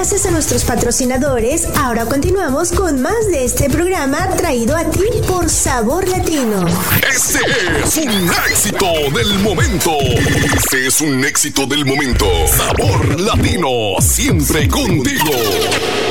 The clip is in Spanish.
gracias a nuestros patrocinadores, ahora continuamos con más de este programa traído a ti por Sabor Latino. Este es un éxito del momento. Este es un éxito del momento. Sabor Latino, siempre contigo.